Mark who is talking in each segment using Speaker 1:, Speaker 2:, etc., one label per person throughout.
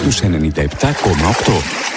Speaker 1: στους 97,8.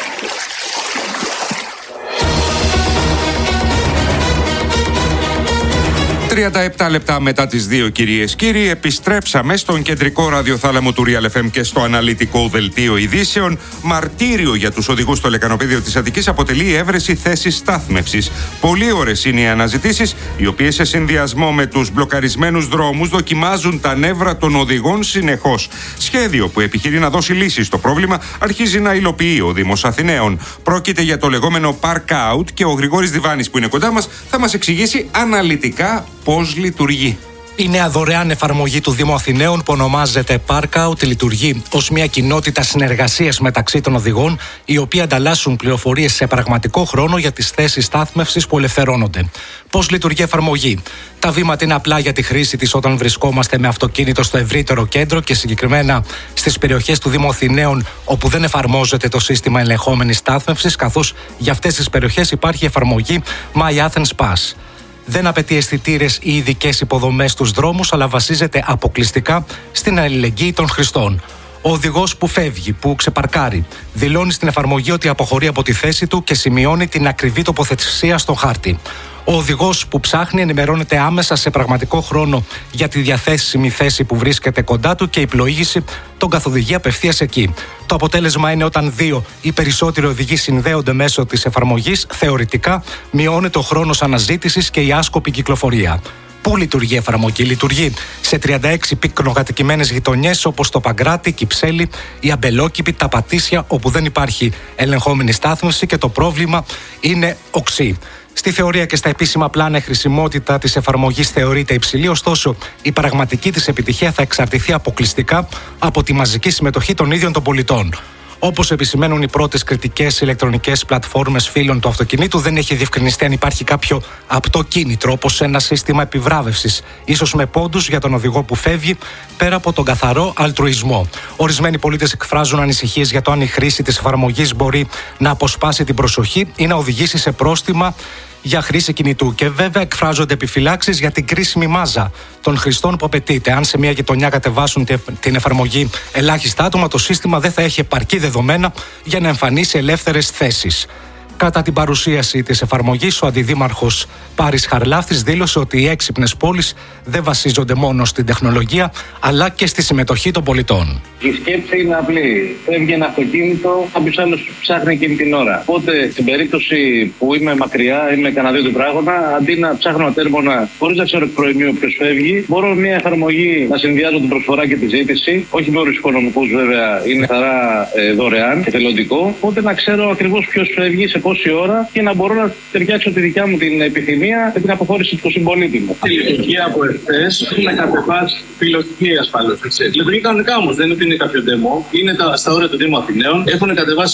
Speaker 2: 37 λεπτά μετά τις 2, κυρίες κύριοι, επιστρέψαμε στον κεντρικό ραδιοθάλαμο του Real FM και στο αναλυτικό δελτίο ειδήσεων. Μαρτύριο για τους οδηγούς στο λεκανοπέδιο της Αττικής αποτελεί η έβρεση θέσης στάθμευσης. Πολύ ώρες είναι οι αναζητήσεις, οι οποίες σε συνδυασμό με τους μπλοκαρισμένους δρόμους δοκιμάζουν τα νεύρα των οδηγών συνεχώς. Σχέδιο που επιχειρεί να δώσει λύση στο πρόβλημα αρχίζει να υλοποιεί ο Δήμος Αθηναίων. Πρόκειται για το λεγόμενο Park Out και ο Γρηγόρης Διβάνης, που είναι κοντά μας, θα μας εξηγήσει αναλυτικά πώς λειτουργεί.
Speaker 3: Η νέα δωρεάν εφαρμογή του Δήμου Αθηναίων, που ονομάζεται Parkout, λειτουργεί ως μια κοινότητα συνεργασίας μεταξύ των οδηγών, οι οποίοι ανταλλάσσουν πληροφορίες σε πραγματικό χρόνο για τις θέσεις στάθμευσης που ελευθερώνονται. Πώς λειτουργεί η εφαρμογή? Τα βήματα είναι απλά για τη χρήση της όταν βρισκόμαστε με αυτοκίνητο στο ευρύτερο κέντρο και συγκεκριμένα στις περιοχές του Δήμου Αθηναίων όπου δεν εφαρμόζεται το σύστημα ελεγχόμενης στάθμευσης, καθώς για αυτές τις περιοχές υπάρχει η εφαρμογή My Athens Pass. Δεν απαιτεί αισθητήρες ή ειδικές υποδομές στους δρόμους, αλλά βασίζεται αποκλειστικά στην αλληλεγγύη των χρηστών. Ο οδηγός που φεύγει, που ξεπαρκάρει, δηλώνει στην εφαρμογή ότι αποχωρεί από τη θέση του και σημειώνει την ακριβή τοποθεσία στον χάρτη. Ο οδηγός που ψάχνει ενημερώνεται άμεσα σε πραγματικό χρόνο για τη διαθέσιμη θέση που βρίσκεται κοντά του και η πλοήγηση τον καθοδηγεί απευθείας εκεί. Το αποτέλεσμα είναι όταν 2 ή περισσότεροι οδηγοί συνδέονται μέσω της εφαρμογής, θεωρητικά μειώνεται ο χρόνος αναζήτησης και η άσκοπη κυκλοφορία. Πού λειτουργεί η εφαρμογή? Λειτουργεί σε 36 πυκνοκατοικημένες γειτονιές όπως το Παγκράτη, Κυψέλη, η Αμπελόκηπη, τα Πατήσια, όπου δεν υπάρχει ελεγχόμενη στάθμευση και το πρόβλημα είναι οξύ. Στη θεωρία και στα επίσημα πλάνα η χρησιμότητα της εφαρμογής θεωρείται υψηλή, ωστόσο η πραγματική της επιτυχία θα εξαρτηθεί αποκλειστικά από τη μαζική συμμετοχή των ίδιων των πολιτών. Όπως επισημαίνουν οι πρώτες κριτικές ηλεκτρονικές πλατφόρμες φίλων του αυτοκινήτου, δεν έχει διευκρινιστεί αν υπάρχει κάποιο απτό κίνητρο, όπως ένα σύστημα επιβράβευσης, ίσως με πόντους για τον οδηγό που φεύγει, πέρα από τον καθαρό αλτρουισμό. Ορισμένοι πολίτες εκφράζουν ανησυχίες για το αν η χρήση της εφαρμογής μπορεί να αποσπάσει την προσοχή ή να οδηγήσει σε πρόστιμα για χρήση κινητού. Και βέβαια εκφράζονται επιφυλάξεις για την κρίσιμη μάζα των χρηστών που απαιτείται. Αν σε μια γειτονιά κατεβάσουν την εφαρμογή ελάχιστα άτομα, το σύστημα δεν θα έχει επαρκή δεδομένα για να εμφανίσει ελεύθερες θέσεις. Κατά την παρουσίαση της εφαρμογής, ο αντιδήμαρχος Πάρης Χαρλάφτης δήλωσε ότι οι έξυπνες πόλεις δεν βασίζονται μόνο στην τεχνολογία, αλλά και στη συμμετοχή των πολιτών.
Speaker 4: Η σκέψη είναι απλή. Φεύγει ένα αυτοκίνητο, κάποιος άλλος ψάχνει εκείνη την ώρα. Οπότε, στην περίπτωση που είμαι μακριά, είμαι κανένα 2 τετράγωνα, αντί να ψάχνω ατέρμονα χωρίς να ξέρω εκ προημίου ποιος φεύγει, μπορώ με μια εφαρμογή να συνδυάζω την προσφορά και τη ζήτηση, όχι με όρους οικονομικούς βέβαια, είναι καθαρά δωρεάν, εθελοντικό. Οπότε να ξέρω ακριβώς ποιος φεύγει, σε πόση ώρα και να μπορώ να ταιριάξω τη δικιά μου την επιθυμία με την αποχώρηση του συμπολίτη μου.
Speaker 5: Στη λειτουργία από εχθές έχουμε κατεβάσει πιλωτική ασφάλεια. Λειτουργεί κανονικά όμως, δεν είναι ότι είναι κάποιο demo. Είναι στα όρια του Δήμου Αθηναίων. Έχουν κατεβάσει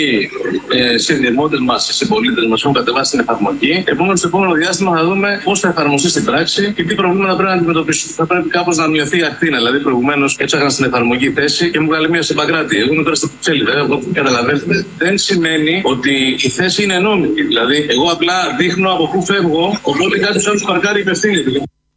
Speaker 5: 1000 συνδημότες μας, οι συμπολίτες μας έχουν κατεβάσει την εφαρμογή. Επομένως, στο επόμενο διάστημα θα δούμε πώς θα εφαρμοστεί στην πράξη και τι προβλήματα πρέπει να αντιμετωπίσουμε. Θα πρέπει κάπως να μειωθεί η ακτίνα. Δηλαδή, προηγουμένως έψαχνα στην εφαρμογή θέση και μου βγάλε μία στην Παγκράτη. Εγώ είμαι τώρα στο Κυψέλη, βέβαια, όπως καταλαβαίνετε. Δεν σημαίνει ότι η θέση είναι νόμιμη. Δηλαδή, εγώ απλά δείχνω από πού φεύγω, οπότε κάποιος άλλος παρκάρει υπευθύνεται.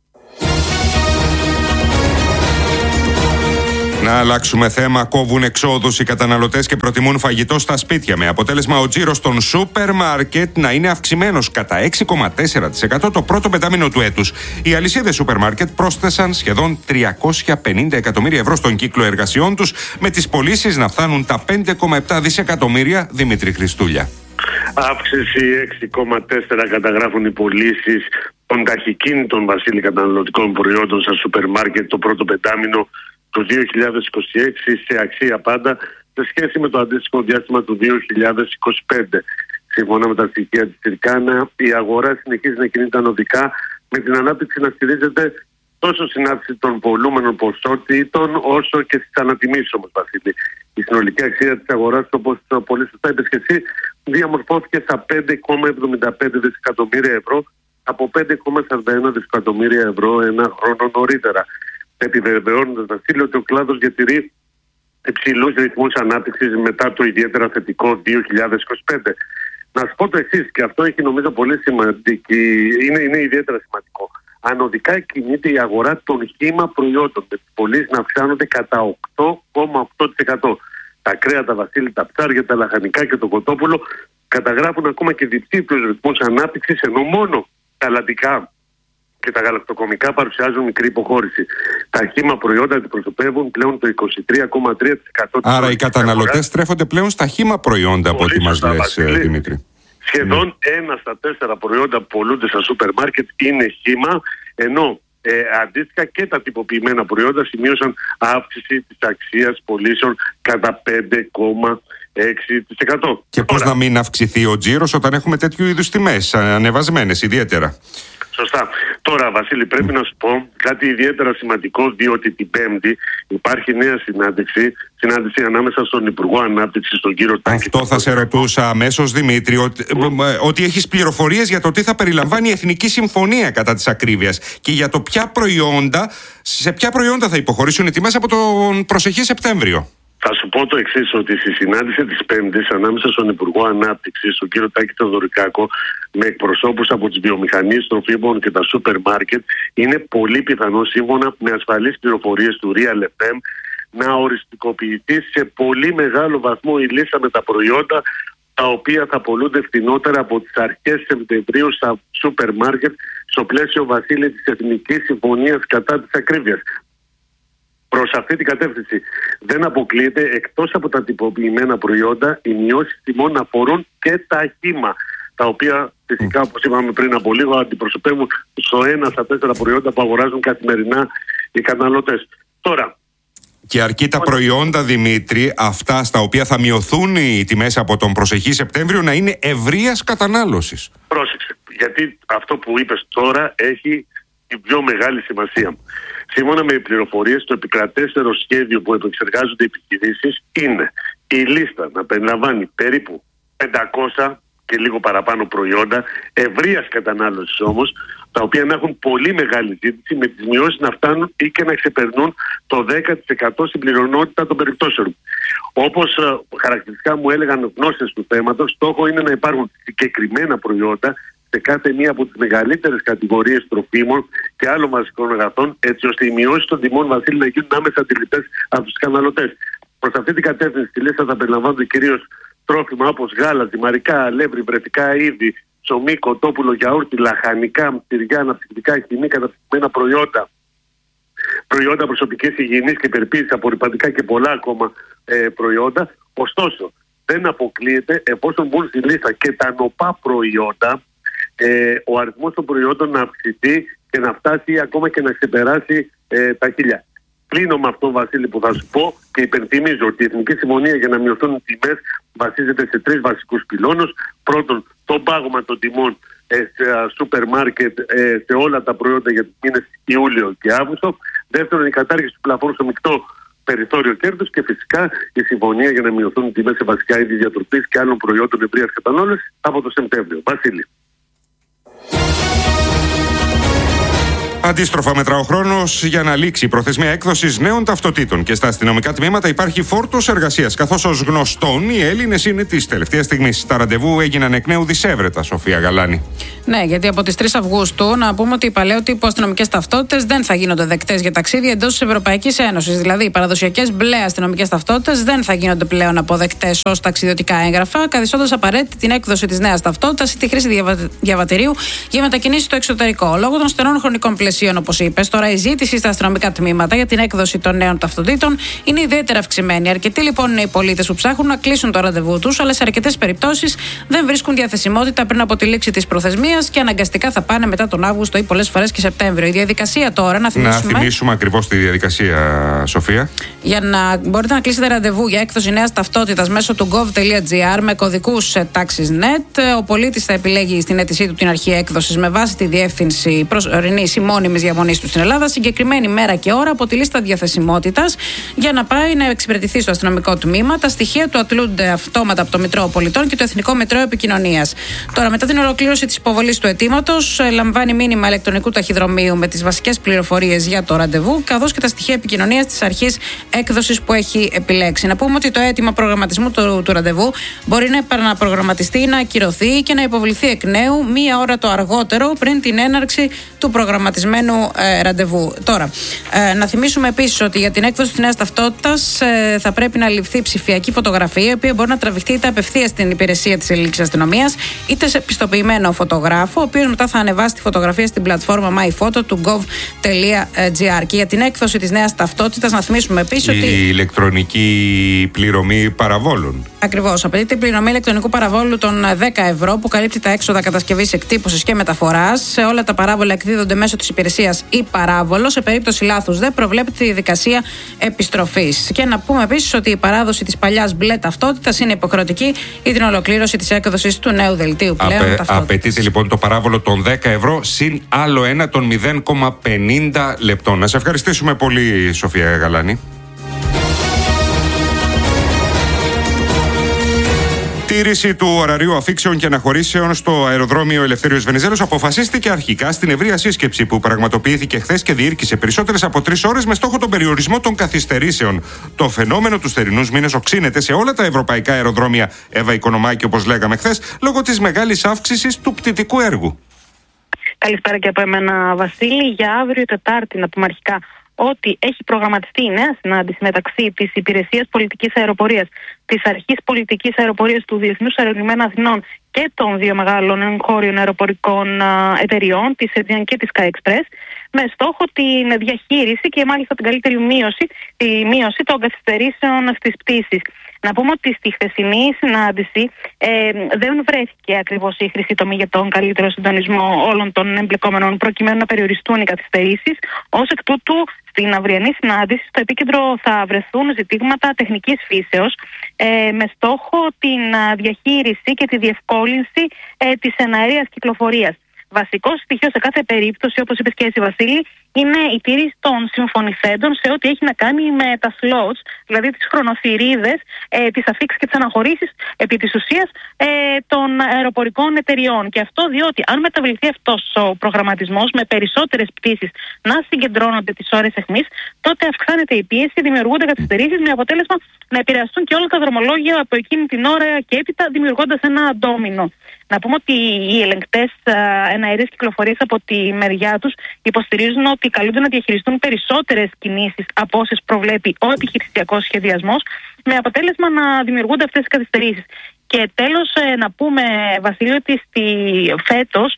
Speaker 2: Να αλλάξουμε θέμα. Κόβουν εξόδους οι καταναλωτές και προτιμούν φαγητό στα σπίτια, με αποτέλεσμα ο τζίρος των σούπερ μάρκετ να είναι αυξημένος κατά 6,4% το πρώτο πεντάμινο του έτους. Οι αλυσίδες σούπερ μάρκετ πρόσθεσαν σχεδόν 350 εκατομμύρια ευρώ στον κύκλο εργασιών τους, με τις πωλήσεις να φτάνουν τα 5,7 δισεκατομμύρια. Δημήτρη Χριστούλια.
Speaker 6: Αύξηση 6,4 καταγράφουν οι πωλήσεις των ταχυκίνητων, Βασίλη, καταναλωτικών προϊόντων στα σούπερ μάρκετ το πρώτο πεντάμινο του 2026 σε αξία πάντα σε σχέση με το αντίστοιχο διάστημα του 2025. Σύμφωνα με τα στοιχεία της Τυρκάνα, η αγορά συνεχίζει να κινείται ανωδικά, με την ανάπτυξη να στηρίζεται τόσο στην αύξηση των πολλούμενων ποσότητων όσο και στις ανατιμήσεις όμως, Βασίλη. Η συνολική αξία της αγοράς, όπως πολύ σωστά είπες και εσύ, διαμορφώθηκε στα 5,75 δισεκατομμύρια ευρώ από 5,41 δισεκατομμύρια ευρώ ένα χρόνο νωρίτερα. Επιβεβαιώνοντας, Βασίλη, ότι ο κλάδος διατηρεί υψηλούς ρυθμούς ανάπτυξης μετά το ιδιαίτερα θετικό 2025. Να σου πω το εξής, και αυτό έχει νομίζω πολύ σημαντική, είναι ιδιαίτερα σημαντικό. Ανωδικά κινείται η αγορά των χύμα προϊόντων, με τις πωλήσεις να αυξάνονται κατά 8,8%. τα κρέατα, Βασίλη, τα ψάρια, τα λαχανικά και το κοτόπουλο καταγράφουν ακόμα και διψήφιους ρυθμούς ανάπτυξης, ενώ μόνο τα αλλαντικά και τα γαλακτοκομικά παρουσιάζουν μικρή υποχώρηση. Τα χύμα προϊόντα αντιπροσωπεύουν πλέον το 23,3%.
Speaker 2: Άρα οι καταναλωτές στρέφονται πλέον στα χύμα προϊόντα, από ό,τι μας λες, Δημήτρη.
Speaker 6: Σχεδόν 1 στα 4 προϊόντα που πολλούνται στα σούπερ μάρκετ είναι χύμα, ενώ αντίστοιχα και τα τυποποιημένα προϊόντα σημείωσαν αύξηση της αξίας πωλήσεων κατά 5,6%.
Speaker 2: Και πώς να μην αυξηθεί ο τζίρος όταν έχουμε τέτοιου είδους τιμές ανεβασμένες ιδιαίτερα?
Speaker 6: Σωστά. Τώρα, Βασίλη, πρέπει να σου πω κάτι ιδιαίτερα σημαντικό, διότι την Πέμπτη υπάρχει νέα συνάντηση ανάμεσα στον Υπουργό Ανάπτυξης, τον κύριο Τάκη.
Speaker 2: Αυτό θα σε ρωτούσα αμέσως, Δημήτρη, ότι έχεις πληροφορίες για το τι θα περιλαμβάνει η Εθνική Συμφωνία, κατά της ακρίβειας, και για το σε ποια προϊόντα θα υποχωρήσουν οι τιμές από τον προσεχή Σεπτέμβριο.
Speaker 6: Θα σου πω το εξής, ότι στη συνάντηση της Πέμπτης ανάμεσα στον Υπουργό Ανάπτυξης, τον κύριο Τάκη Θεοδωρικάκο, με εκπροσώπους από τις βιομηχανίες τροφίμων και τα σούπερ μάρκετ, είναι πολύ πιθανό, σύμφωνα με ασφαλείς πληροφορίες του Real FM, να οριστικοποιηθεί σε πολύ μεγάλο βαθμό η λίστα με τα προϊόντα τα οποία θα πωλούνται φθηνότερα από τις αρχές Σεπτεμβρίου στα σούπερ μάρκετ, στο πλαίσιο, Βασίλη, της Εθνικής Συμφωνίας κατά της ακρίβειας. Προς αυτή την κατεύθυνση δεν αποκλείεται, εκτός από τα τυποποιημένα προϊόντα, οι μειώσεις τιμών αφορούν και τα χύμα, τα οποία φυσικά, όπως είπαμε πριν από λίγο, αντιπροσωπεύουν στο 1 στα 4 προϊόντα που αγοράζουν καθημερινά οι καταναλωτές. Τώρα,
Speaker 2: και αρκεί τα προϊόντα, Δημήτρη, αυτά στα οποία θα μειωθούν οι τιμές από τον προσεχή Σεπτέμβριο, να είναι ευρείας κατανάλωσης.
Speaker 6: Πρόσεξε, γιατί αυτό που είπες τώρα έχει την πιο μεγάλη σημασία. Σύμφωνα με οι πληροφορίες, το επικρατέστερο σχέδιο που επεξεργάζονται οι επιχειρήσεις είναι η λίστα να περιλαμβάνει περίπου 500 και λίγο παραπάνω προϊόντα ευρείας κατανάλωσης όμως, τα οποία να έχουν πολύ μεγάλη ζήτηση, με τις μειώσεις να φτάνουν ή και να ξεπερνούν το 10% στην πληρονότητα των περιπτώσεων. Όπως χαρακτηριστικά μου έλεγαν γνώστες του θέματος, στόχο είναι να υπάρχουν συγκεκριμένα προϊόντα σε κάθε μία από τις μεγαλύτερες κατηγορίες τροφίμων και άλλων βασικών αγαθών, έτσι ώστε οι μειώσεις των τιμών, Βασίλη, να γίνουν άμεσα αντιληπτές από τους καταναλωτές. Προς αυτή την κατεύθυνση, στη λίστα θα περιλαμβάνονται κυρίως τρόφιμα όπως γάλα, ζυμαρικά, αλεύρι, βρετικά είδη, ψωμί, κοτόπουλο, γιαούρτι, λαχανικά, τυριά, αναψυκτικά, χυμή, καταπτυγμένα προϊόντα προσωπικής υγιεινής και υπερποίησης, απορρυπαντικά και πολλά ακόμα προϊόντα. Ωστόσο, δεν αποκλείεται, εφόσον μπουν στη λίστα και τα νοπά προϊόντα, ο αριθμός των προϊόντων να αυξηθεί και να φτάσει ακόμα και να ξεπεράσει τα 1000. Κλείνω με αυτό, Βασίλη, που θα σου πω και υπενθυμίζω ότι η Εθνική Συμφωνία για να μειωθούν οι τιμές βασίζεται σε 3 βασικούς πυλώνους. Πρώτον, το πάγωμα των τιμών σε σούπερ μάρκετ σε όλα τα προϊόντα για τους μήνες Ιούλιο και Αύγουστο. Δεύτερον, η κατάργηση του πλαφόνου στο μεικτό περιθώριο κέρδους και φυσικά η συμφωνία για να μειωθούν οι τιμές σε βασικά είδη διατροφής και άλλων προϊόντων ευρείας κατανάλωσης από το Σεπτέμβριο. Βασίλη.
Speaker 2: Αντίστροφα, μετρά ο χρόνος για να λήξει η προθεσμία έκδοσης νέων ταυτοτήτων. Και στα αστυνομικά τμήματα υπάρχει φόρτος εργασίας. Καθώς ως γνωστόν, οι Έλληνες είναι της τελευταίας στιγμής. Τα ραντεβού έγιναν εκ νέου δισεύρετα, Σοφία Γαλάνη.
Speaker 7: Ναι, γιατί από τις 3 Αυγούστου να πούμε ότι οι παλαιότυπο αστυνομικές ταυτότητες δεν θα γίνονται δεκτές για ταξίδια εντός της Ευρωπαϊκής Ένωσης. Δηλαδή, οι παραδοσιακές μπλε αστυνομικές ταυτότητες δεν θα γίνονται πλέον αποδεκτές ως ταξιδιωτικά έγγραφα, καθιστώντας απαραίτητη την έκδοση της νέας ταυτότητας ή τη χρήση διαβατηρίου για μετακινήσεις στο εξωτερικό. Λόγω των στενών χρονικών πλαισίων, όπως είπες, τώρα η ζήτηση στα αστυνομικά τμήματα για την έκδοση των νέων ταυτοτήτων είναι ιδιαίτερα αυξημένη. Αρκετοί λοιπόν είναι οι πολίτες που ψάχνουν να κλείσουν το ραντεβού τους, αλλά σε αρκετές περιπτώσεις δεν βρίσκουν διαθεσιμότητα πριν από τη λήξη της προθεσμίας και αναγκαστικά θα πάνε μετά τον Αύγουστο ή πολλές φορές και Σεπτέμβριο. Η διαδικασία τώρα, να θυμίσουμε ακριβώς τη διαδικασία, Σοφία. Για να μπορείτε να κλείσετε ραντεβού για έκδοση νέας ταυτότητας μέσω του gov.gr με κωδικούς taxis.net, ο πολίτης θα επιλέγει στην αίτησή του την αρχή έκδοσης με βάση τη διεύθυνση προσωρινής ή μόνιμης διαμονής του στην Ελλάδα, συγκεκριμένη μέρα και ώρα από τη λίστα διαθεσιμότητας για να πάει να εξυπηρετηθεί στο αστυνομικό τμήμα. Τα στοιχεία του αντλούνται αυτόματα από το Μητρό Πολιτών και το Εθνικό Μητρό Επικοινωνίας. Τώρα, μετά την ολοκλήρωση της υποβολής του αιτήματος, λαμβάνει μήνυμα ηλεκτρονικού ταχυδρομείου με τις βασικές πληροφορίες για το ραντεβού, καθώς και τα στοιχεία επικοινωνίας της αρχής έκδοσης που έχει επιλέξει. Να πούμε ότι το αίτημα προγραμματισμού του ραντεβού μπορεί να επαναπρογραμματιστεί, να ακυρωθεί και να υποβληθεί εκ νέου μία ώρα το αργότερο πριν την έναρξη του προγραμματισμένου συγκεκριμένου ραντεβού. Τώρα, να θυμίσουμε επίσης ότι για την έκδοση της νέας ταυτότητας θα πρέπει να ληφθεί ψηφιακή φωτογραφία, η οποία μπορεί να τραβηχτεί είτε απευθείας στην υπηρεσία της ελληνικής αστυνομίας, είτε σε πιστοποιημένο φωτογράφο, ο οποίος μετά θα ανεβάσει τη φωτογραφία στην πλατφόρμα myphoto του gov.gr. Και για την έκδοση της νέας ταυτότητας, να θυμίσουμε επίσης ότι.
Speaker 2: Η ηλεκτρονική πληρωμή παραβόλων.
Speaker 7: Ακριβώς. Απαιτείται πληρωμή ηλεκτρονικού παραβόλου των 10 ευρώ, που καλύπτει τα έξοδα κατασκευής, εκτύπωσης και μεταφοράς. Σε όλα τα παράβολα εκδίδονται μέσω της υπηρεσίας ή παράβολο. Σε περίπτωση λάθους δεν προβλέπεται η δικασία επιστροφής. Και να πούμε επίσης ότι η παράδοση της παλιάς μπλε ταυτότητας είναι υποχρεωτική για την ολοκλήρωση της έκδοσης του νέου δελτίου πλέον ταυτότητας.
Speaker 2: Απαιτείται λοιπόν το παράβολο των 10 ευρώ συν άλλο ένα των 0,50 λεπτών. Να σε ευχαριστήσουμε πολύ, Σοφία Γαλάνη. Τήρηση του ωραρίου αφήξεων και αναχωρήσεων στο αεροδρόμιο Ελευθέριος Βενιζέλος αποφασίστηκε αρχικά στην ευρεία σύσκεψη που πραγματοποιήθηκε χθες και διήρκησε περισσότερες από 3 ώρες με στόχο τον περιορισμό των καθυστερήσεων. Το φαινόμενο τους θερινούς μήνες οξύνεται σε όλα τα ευρωπαϊκά αεροδρόμια, Εύα Οικονομάκη, όπως λέγαμε χθες, λόγω της μεγάλης αύξησης του πτυτικού έργου.
Speaker 8: Καλησπέρα και από εμένα, Βασίλη. Για αύριο Τετάρτη, να πούμε αρχικά ότι έχει προγραμματιστεί η νέα συνάντηση μεταξύ της Υπηρεσίας Πολιτικής Αεροπορίας, της Αρχής Πολιτικής Αεροπορίας του Διεθνούς Αερολιμένα Αθηνών και των 2 μεγάλων εγχώριων αεροπορικών εταιριών, της Aegean και της Sky Express, με στόχο την διαχείριση και μάλιστα την καλύτερη μείωση των καθυστερήσεων στις πτήσεις. Να πούμε ότι στη χθεσινή συνάντηση δεν βρέθηκε ακριβώς η χρυσή τομή για τον καλύτερο συντονισμό όλων των εμπλεκόμενων προκειμένου να περιοριστούν οι καθυστερήσεις. Ως εκ τούτου, στην αυριανή συνάντηση στο επίκεντρο θα βρεθούν ζητήματα τεχνικής φύσεως με στόχο την διαχείριση και τη διευκόλυνση της εναερίας κυκλοφορίας. Βασικό στοιχείο σε κάθε περίπτωση, όπως είπες και εσύ, Βασίλη, είναι η τήρηση των συμφωνηθέντων σε ό,τι έχει να κάνει με τα slots, δηλαδή τις χρονοθυρίδες, τις αφίξεις και τις αναχωρήσεις επί της ουσίας των αεροπορικών εταιριών. Και αυτό διότι αν μεταβληθεί αυτός ο προγραμματισμός με περισσότερες πτήσεις να συγκεντρώνονται τις ώρες αιχμής, τότε αυξάνεται η πίεση, δημιουργούνται καθυστερήσεις με αποτέλεσμα να επηρεαστούν και όλα τα δρομολόγια από εκείνη την ώρα και έπειτα, δημιουργώντας ένα ντόμινο. Να πούμε ότι οι ελεγκτές εναερίας κυκλοφορίας από τη μεριά τους υποστηρίζουν ότι καλούνται να διαχειριστούν περισσότερες κινήσεις από όσες προβλέπει ο επιχειρησιακός σχεδιασμός, με αποτέλεσμα να δημιουργούνται αυτές τις καθυστερήσεις. Και τέλος, να πούμε, Βασίλειο, ότι φέτος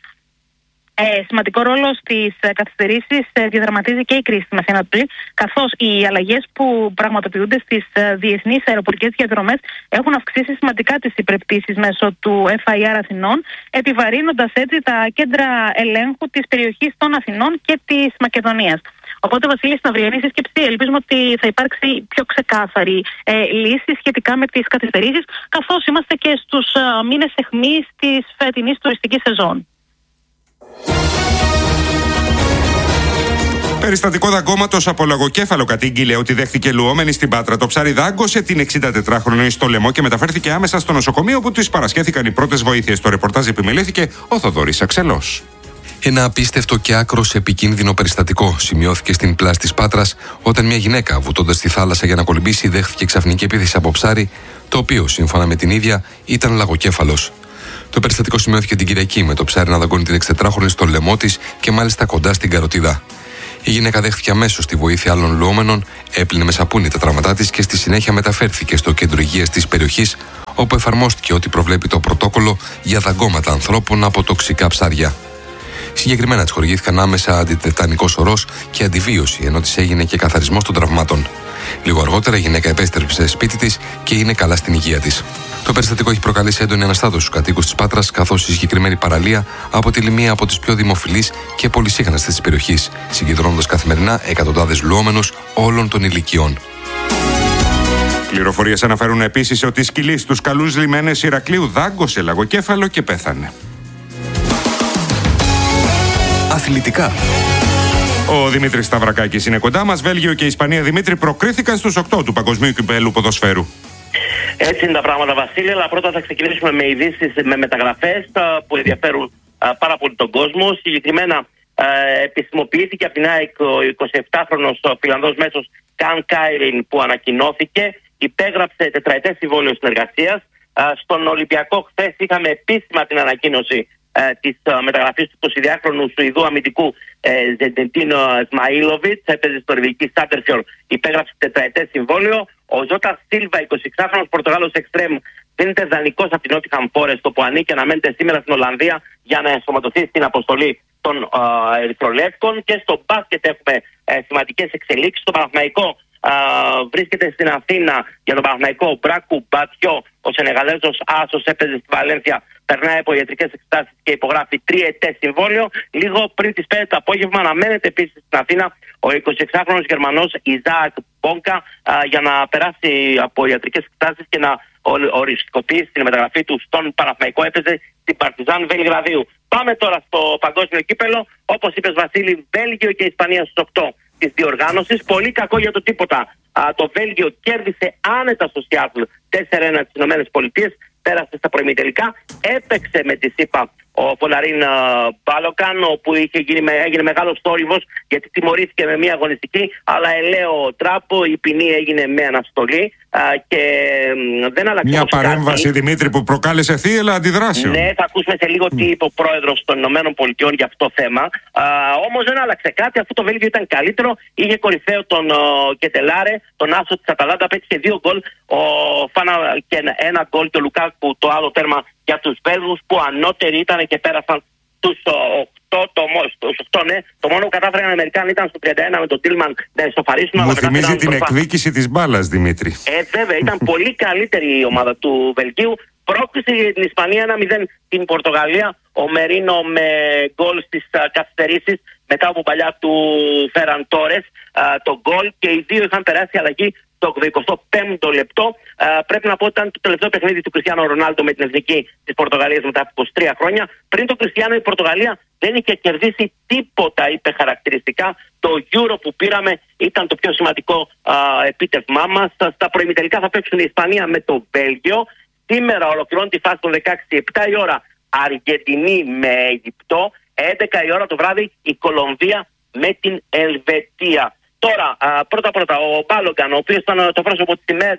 Speaker 8: σημαντικό ρόλο στις καθυστερήσεις διαδραματίζει και η κρίση στη Μέση Ανατολή, καθώς οι αλλαγές που πραγματοποιούνται στις διεθνείς αεροπορικές διαδρομές έχουν αυξήσει σημαντικά τις υπερπτήσεις μέσω του FIR Αθηνών, επιβαρύνοντας έτσι τα κέντρα ελέγχου της περιοχής των Αθηνών και της Μακεδονίας. Οπότε, Βασίλη, στην αυριανή σύσκεψη ελπίζουμε ότι θα υπάρξει πιο ξεκάθαρη λύση σχετικά με τις καθυστερήσεις, καθώς είμαστε και στους μήνες αιχμής της φετινής τουριστικής σεζόν.
Speaker 2: Περιστατικό δαγκώματος από λαγοκέφαλο κατήγγειλε ότι δέχθηκε λουόμενη στην Πάτρα. Το ψάρι δάγκωσε την 64χρονη στο λαιμό και μεταφέρθηκε άμεσα στο νοσοκομείο, όπου της παρασχέθηκαν οι πρώτες βοήθειες. Το ρεπορτάζ επιμελήθηκε ο Θοδωρής Αξελός.
Speaker 9: Ένα απίστευτο και άκρος επικίνδυνο περιστατικό σημειώθηκε στην πλάση της Πάτρας, όταν μια γυναίκα, βουτώντας στη θάλασσα για να κολυμπήσει, δέχθηκε ξαφνική επίθεση από ψάρι, το οποίο, σύμφωνα με την ίδια, ήταν λαγοκέφαλος. Το περιστατικό σημειώθηκε την Κυριακή, με το ψάρι να δαγκώνει την 64χρονη στο λαιμό της και μάλιστα κοντά στην καροτίδα. Η γυναίκα δέχτηκε αμέσως τη βοήθεια άλλων λουόμενων, έπλυνε με σαπούνι τα τραύματά της και στη συνέχεια μεταφέρθηκε στο κέντρο υγείας της περιοχής, όπου εφαρμόστηκε ό,τι προβλέπει το πρωτόκολλο για δαγκώματα ανθρώπων από τοξικά ψάρια. Συγκεκριμένα της χορηγήθηκαν άμεσα αντιτετανικός ορός και αντιβίωση, ενώ της έγινε και καθαρισμός των τραυμάτων. Λίγο αργότερα η γυναίκα επέστρεψε σπίτι της και είναι καλά στην υγεία της. Το περιστατικό έχει προκαλέσει έντονη αναστάτωση στους κατοίκους της Πάτρας, καθώς η συγκεκριμένη παραλία αποτελεί μία από τις πιο δημοφιλείς και πολυσύχναστες της περιοχής, συγκεντρώνοντας καθημερινά εκατοντάδες λουόμενους όλων των ηλικιών.
Speaker 2: Πληροφορίες αναφέρουν επίσης ότι η σκυλή στους καλούς λιμένες Ηρακλείου δάγκωσε λαγοκέφαλο και πέθανε.
Speaker 1: Αθλητικά.
Speaker 2: Ο Δημήτρης Σταυρακάκης είναι κοντά μας. Βέλγιο και Ισπανία, Δημήτρη, προκρίθηκαν στους 8 του Παγκοσμίου Κυπέλλου Ποδοσφαίρου.
Speaker 10: Έτσι είναι τα πράγματα, Βασίλη, αλλά πρώτα θα ξεκινήσουμε με ειδήσεις, με μεταγραφές που ενδιαφέρουν πάρα πολύ τον κόσμο. Συγκεκριμένα επισημοποιήθηκε από την ΑΕΚ ο 27χρονος Φιλανδός μέσος Καν Κάιριν, που ανακοινώθηκε, υπέγραψε τετραετές συμβόλαιο συνεργασίας. Στον Ολυμπιακό χθες είχαμε επίσημα την ανακοίνωση της μεταγραφής του 22χρονου Σουηδού αμυντικού Ζεντεντίνο Σμαήλοβιτς. Έπαιζε στο Ριβική Σάντερφιορ, υπέγραψε τετραετές συμβόλαιο. Ο Ζώτα Σίλβα, 26χρονος Πορτογάλος εξτρέμ, δίνεται δανεικός από την Νότιχαμ Φόρεστ, όπου ανήκει, αναμένεται σήμερα στην Ολλανδία για να ενσωματωθεί στην αποστολή των Ερυθρολεύκων. Και στο μπάσκετ έχουμε σημαντικές εξελίξεις. Στο Παναθηναϊκό βρίσκεται στην Αθήνα για τον Παναθηναϊκό ο Μπράκου Μπατιό, ο Σενεγαλέζος άσος, έπαιζε στη Βαλένθια, περνάει από ιατρικές εξετάσεις και υπογράφει 3ετές συμβόλαιο. Λίγο πριν τις 5 το απόγευμα αναμένεται επίσης στην Αθήνα ο 26χρονος Γερμανός Ιζάακ Μπόνκα για να περάσει από ιατρικές εξετάσεις και να οριστικοποιήσει την μεταγραφή του στον Παναθηναϊκό. Έπαιζε στην Παρτιζάν Βελιγραδίου. Πάμε τώρα στο παγκόσμιο κύπελο. Όπως είπες, Βασίλη, Βέλγιο και Ισπανία στους 8 της διοργάνωσης. Πολύ κακό για το τίποτα. Το Βέλγιο κέρδισε άνετα στο Σιάτλ 4-1 τις Ηνωμένες Πολιτείες. Πέρασε στα προημιτελικά. Έπαιξε με τη ΣΥΠΑ ο Πολαρίν Μπάλοκαν, όπου έγινε μεγάλος θόρυβος γιατί τιμωρήθηκε με μία αγωνιστική, αλλά ελαίο τράπο, η ποινή έγινε με αναστολή και δεν άλλαξε. Μια
Speaker 2: παρέμβαση, κάτι, Δημήτρη, που προκάλεσε θύελλα αντιδράσεων.
Speaker 10: Ναι, θα ακούσουμε σε λίγο τι είπε ο πρόεδρος των Ηνωμένων Πολιτειών για αυτό το θέμα. Όμως δεν άλλαξε κάτι, αφού το Βέλγιο ήταν καλύτερο. Είχε κορυφαίο τον Κετελάρε, τον άσο της Αταλάντα, πέτυχε 2 γκολ. Ο Φάνα και 1 γκολ και ο Λουκάκου το άλλο τέρμα για τους Βέλγους, που ανώτεροι ήταν και πέρασαν τους 8, ναι. Το μόνο που κατάφεραν οι Αμερικάνοι ήταν στο 31 με τον Τίλμαν να ισοφαρίσουν.
Speaker 2: Μου θυμίζει την εκδίκηση της μπάλας, Δημήτρη.
Speaker 10: Βέβαια, ήταν πολύ καλύτερη η ομάδα του Βελγίου. Πρόκληση για την Ισπανία 1-0 την Πορτογαλία. Ο Μερίνο με γκολ στις καθυστερήσεις μετά από παλιά του Φέραν Τόρες το γκολ, και οι δύο είχαν περάσει αλλαγή το 25ο λεπτό. Πρέπει να πω ότι ήταν το τελευταίο παιχνίδι του Κριστιάνο Ρονάλντο με την εθνική της Πορτογαλίας μετά από 23 χρόνια. Πριν τον Κριστιάνο, η Πορτογαλία δεν είχε κερδίσει τίποτα, είπε χαρακτηριστικά. Το Euro που πήραμε ήταν το πιο σημαντικό επίτευγμά μας. Στα προημιτελικά θα παίξουν η Ισπανία με το Βέλγιο. Σήμερα ολοκληρώνει τη φάση των 16, 7 η ώρα Αργεντινή με Αίγυπτο, 11 η ώρα το βράδυ η Κολομβία με την Ελβετία. Τώρα, πρώτα, ο Μπάλογκαν, ο οποίος ήταν το πρόσωπο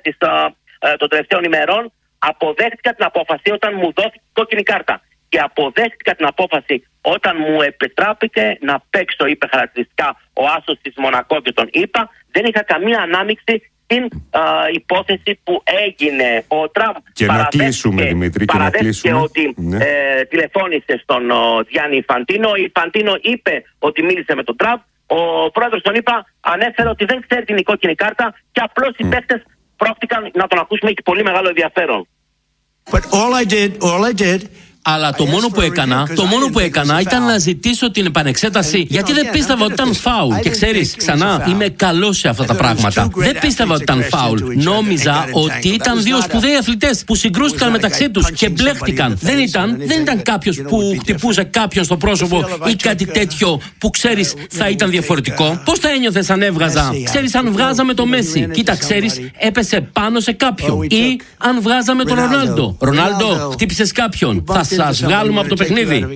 Speaker 10: των τελευταίων ημερών, αποδέχτηκα την απόφαση όταν μου δόθηκε κόκκινη κάρτα. Και αποδέχτηκα την απόφαση όταν μου επιτράπηκε να παίξω, είπε χαρακτηριστικά ο άσος της Μονακό, και τον είπα. Δεν είχα καμία ανάμειξη στην υπόθεση που έγινε. Ο Τραμπ
Speaker 2: και να κλείσουμε, Δημήτρη, και να κλείσουμε
Speaker 10: ότι τηλεφώνησε στον Γιάννη Φαντίνο. Η Φαντίνο είπε ότι μίλησε με τον Τραμπ. Ο πρόεδρος τον είπα, ανέφερε ότι δεν ξέρει την κόκκινη κάρτα και απλώς οι παίκτες πρόκειταν να τον ακούσουμε, έχει πολύ μεγάλο ενδιαφέρον.
Speaker 11: But all I did Αλλά το μόνο που έκανα ήταν να ζητήσω την επανεξέταση, γιατί δεν πίστευα ότι ήταν φάουλ. Και ξέρεις, ξανά, είμαι καλός σε αυτά τα πράγματα. Δεν πίστευα ότι ήταν φάουλ. Νόμιζα ότι ήταν δύο σπουδαίοι αθλητές που συγκρούστηκαν μεταξύ τους και μπλέχτηκαν. Δεν ήταν κάποιος που χτυπούσε κάποιον στο πρόσωπο ή κάτι τέτοιο που ξέρεις θα ήταν διαφορετικό. Πώς θα ένιωθες αν έβγαζα? Ξέρεις, αν βγάζαμε το Μέση, κοίτα, ξέρεις, έπεσε πάνω σε κάποιον. Ή αν βγάζαμε τον Ρονάλντο. Ρονάλντο, χτύπησες κάποιον. Θα σας βγάλουμε από το παιχνίδι.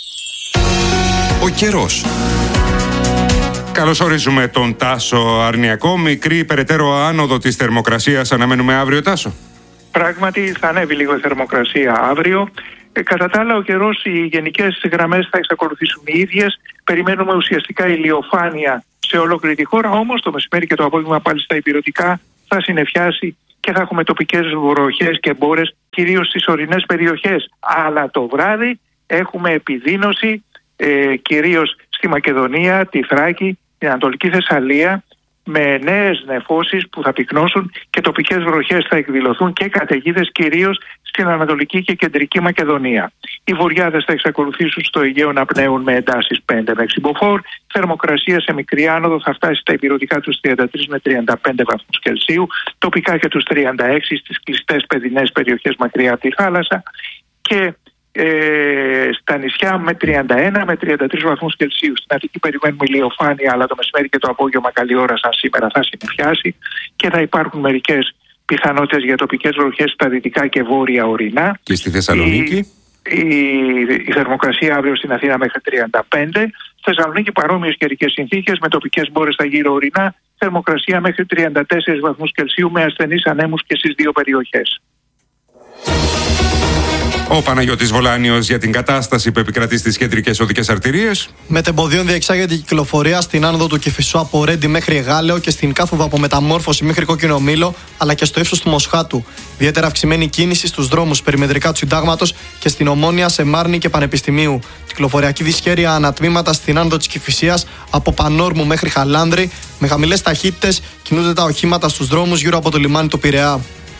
Speaker 2: Ο καιρός. Καλώς ορίζουμε τον Τάσο Αρνιακό. Μικρή περαιτέρω άνοδο της θερμοκρασίας αναμένουμε αύριο, Τάσο.
Speaker 12: Πράγματι θα ανέβει λίγο η θερμοκρασία αύριο. Κατά τα άλλα, ο καιρός, οι γενικές γραμμές θα εξακολουθήσουν οι ίδιες. Περιμένουμε ουσιαστικά ηλιοφάνεια σε ολόκληρη τη χώρα. Όμως το μεσημέρι και το απόγευμα πάλι στα ηπειρωτικά θα συννεφιάσει και θα έχουμε τοπικές βροχές και μπόρες, κυρίως στις ορεινές περιοχές. Αλλά το βράδυ έχουμε επιδείνωση, κυρίως στη Μακεδονία, τη Θράκη, την Ανατολική Θεσσαλία, με νέες νεφώσεις που θα πυκνώσουν και τοπικές βροχές θα εκδηλωθούν και καταιγίδες κυρίως στην Ανατολική και Κεντρική Μακεδονία. Οι βορειάδες θα εξακολουθήσουν στο Αιγαίο να πνέουν με εντάσεις 5 με 6 μποφόρ. Θερμοκρασία σε μικρή άνοδο θα φτάσει στα ηπειρωτικά τους 33 με 35 βαθμούς Κελσίου, τοπικά και τους 36 στις κλειστές παιδινές περιοχές μακριά από τη θάλασσα και στα νησιά με 31 με 33 βαθμούς Κελσίου. Στην Αττική περιμένουμε ηλιοφάνεια, αλλά το μεσημέρι και το απόγευμα καλή ώρα σαν σήμερα θα συννεφιάσει και θα υπάρχουν μερικές πιθανότητες για τοπικές βροχές στα δυτικά και βόρεια ορεινά.
Speaker 2: Και στη Θεσσαλονίκη?
Speaker 12: Η θερμοκρασία αύριο στην Αθήνα μέχρι 35. Στη Θεσσαλονίκη παρόμοιες καιρικές συνθήκες με τοπικές μπόρες στα γύρω ορεινά. Θερμοκρασία μέχρι 34 βαθμούς Κελσίου με ασθενείς ανέμους και στις δύο περιοχές.
Speaker 2: Ο Παναγιώτης Βολάνιος για την κατάσταση που επικρατεί στις κεντρικές οδικές αρτηρίες.
Speaker 13: Μετεμποδίων διεξάγεται η κυκλοφορία στην άνοδο του Κηφισού από Ρέντι μέχρι Εγάλεο και στην κάθοδο από Μεταμόρφωση μέχρι Κόκκινο Μήλο, αλλά και στο ύψος του Μοσχάτου. Ιδιαίτερα αυξημένη κίνηση στους δρόμους περιμετρικά του Συντάγματος και στην Ομόνια, σε Μάρνη και Πανεπιστημίου. Κυκλοφοριακή δυσχέρεια ανατμήματα στην άνοδο της Κηφισίας από Πανόρμου μέχρι Χαλάνδρη. Με χαμηλές ταχύτητες κινούνται τα οχήματα στους δρόμους γύρω από το λιμάνι του Πειραιά.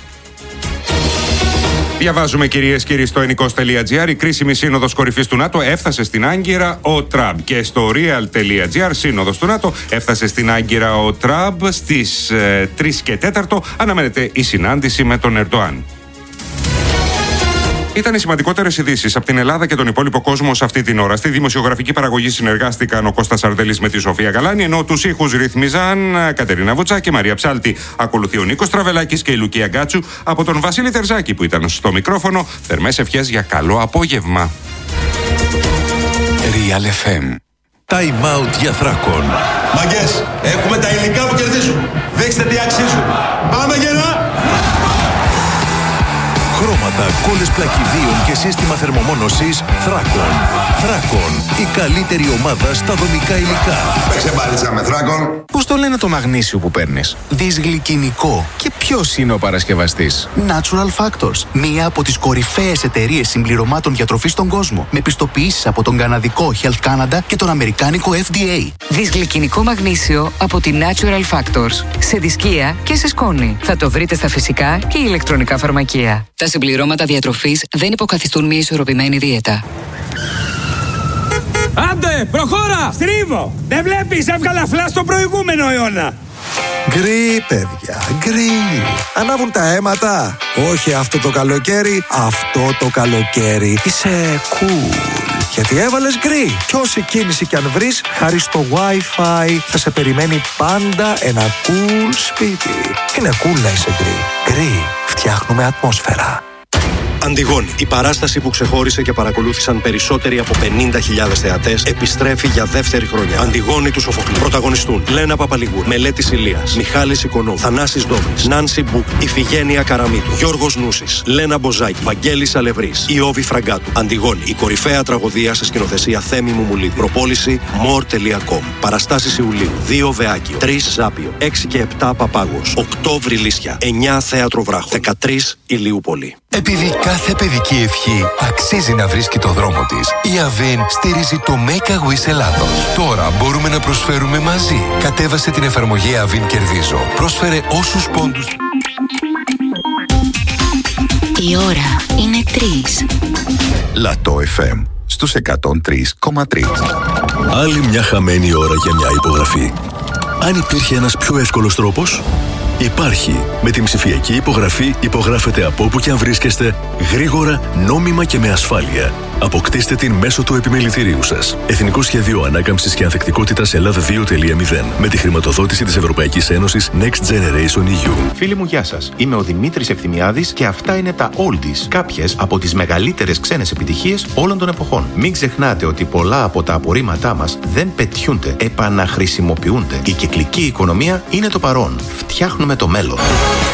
Speaker 2: Διαβάζουμε, κυρίες και κύριοι, στο ενικός.gr. Η κρίσιμη σύνοδος κορυφής του ΝΑΤΟ έφτασε στην Άγκυρα ο Τραμπ. Και στο real.gr, σύνοδος του ΝΑΤΟ, έφτασε στην Άγκυρα ο Τραμπ. Στις 3 και 4 αναμένεται η συνάντηση με τον Ερντοάν. Ήταν οι σημαντικότερες ειδήσεις από την Ελλάδα και τον υπόλοιπο κόσμο σε αυτή την ώρα. Στη δημοσιογραφική παραγωγή συνεργάστηκαν ο Κώστας Αρδελής με τη Σοφία Γαλάνη, ενώ τους ήχους ρύθμιζαν Κατερίνα Βουτσά και Μαρία Ψάλτη. Ακολουθεί ο Νίκος Τραβελάκης και η Λουκία Γκάτσου. Από τον Βασίλη Τερζάκη που ήταν στο μικρόφωνο, θερμές ευχές για καλό απόγευμα.
Speaker 1: Real FM.
Speaker 14: Time out για Θράκον.
Speaker 15: Μαγκές, έχουμε τα υλικά που κερδίζουν. Δείξτε τι αξίζουν. Πάμε γερά!
Speaker 14: Χρώματα, κόλλες πλακιδίων και σύστημα θερμομόνωσης Θράκον. Θράκον, η καλύτερη ομάδα στα δομικά υλικά.
Speaker 15: Παίξε μπάλιτσα με Θράκον.
Speaker 16: Πώς το λένε το μαγνήσιο που παίρνεις? Δυσγλυκινικό. Και ποιος είναι ο παρασκευαστής?
Speaker 17: Natural Factors. Μία από τις κορυφαίες εταιρείες συμπληρωμάτων διατροφής στον κόσμο. Με πιστοποιήσεις από τον καναδικό Health Canada και τον αμερικάνικο FDA.
Speaker 18: Δυσγλυκινικό μαγνήσιο από τη Natural Factors. Σε δισκία και σε σκόνη. Θα το βρείτε στα φυσικά και ηλεκτρονικά φαρμακεία. Τα συμπληρώματα διατροφής δεν υποκαθιστούν μια ισορροπημένη δίαιτα.
Speaker 19: Άντε, προχώρα! Στρίβω! Δεν βλέπεις, έβγαλα φλά στο προηγούμενο αιώνα.
Speaker 20: Γκρι, παιδιά, γκρι. Ανάβουν τα αίματα. Όχι αυτό το καλοκαίρι, αυτό το καλοκαίρι. Είσαι cool. Γιατί έβαλες γκρι. Κι όση κίνηση κι αν βρεις, χάρη στο Wi-Fi θα σε περιμένει πάντα ένα cool σπίτι. Είναι cool να είσαι γκρι. Γκρι. Φτιάχνουμε ατμόσφαιρα.
Speaker 21: Αντιγόνη, η παράσταση που ξεχώρισε και παρακολούθησαν περισσότεροι από 50.000 θεατές, επιστρέφει για δεύτερη χρονιά. Αντιγόνη του Σοφοκλή. Πρωταγωνιστούν Λένα Παπαλιγούρ, Μελέτης Ηλίας, Μιχάλης Οικονόμου, Θανάσης Δόμης, Νάνση Μπούκ, Ιφηγένεια Καραμίτου, Γιώργος Νούσης, Λένα Μποζάκη, Βαγγέλης Αλευρής, Ιώβη Φραγκάτου. Αντιγόνη, η κορυφαία τραγωδία σε σκηνοθεσία Θέμη Μουμουλίδη. Προπόληση more.com. Παραστάσεις Ιουλίου, 2 Βεάκιο, 3 Ζάπιο, 6 και 7 Παπάγος, 8 Βρυλίσια, 9 Θέατρο Βράχο, 13 Ηλιούπολη.
Speaker 14: Επειδή κάθε παιδική ευχή αξίζει να βρίσκει το δρόμο της, η Αβίν στηρίζει το Make a Wish Ελλάδος. Τώρα μπορούμε να προσφέρουμε μαζί. Κατέβασε την εφαρμογή Αβίν Κερδίζω. Πρόσφερε όσους πόντους.
Speaker 18: Η ώρα είναι 3.
Speaker 14: Λατό FM στους 103,3.
Speaker 22: Άλλη μια χαμένη ώρα για μια υπογραφή. Αν υπήρχε ένας πιο εύκολος τρόπος, υπάρχει. Με την ψηφιακή υπογραφή υπογράφετε από όπου και αν βρίσκεστε, γρήγορα, νόμιμα και με ασφάλεια. Αποκτήστε την μέσω του επιμελητηρίου σας. Εθνικό Σχέδιο Ανάκαμψης και Ανθεκτικότητας Ελλάδα 2.0 με τη χρηματοδότηση της Ευρωπαϊκής Ένωσης Next Generation EU.
Speaker 23: Φίλοι μου, γεια σας. Είμαι ο Δημήτρης Ευθυμιάδης και αυτά είναι τα Oldies, κάποιες από τις μεγαλύτερες ξένες επιτυχίες όλων των εποχών. Μην ξεχνάτε ότι πολλά από τα απορρίμματά μας δεν πετιούνται, επαναχρησιμοποιούνται. Η κυκλική οικονομία είναι το παρόν. Φτιάχνουμε το μέλλον.